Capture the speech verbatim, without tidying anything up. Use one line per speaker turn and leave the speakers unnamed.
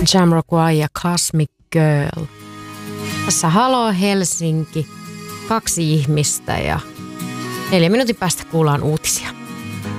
Jamiroquai ja Cosmic Girl. Tässä Halo Helsinki, kaksi ihmistä ja neljä minuutin päästä kuullaan uutisia.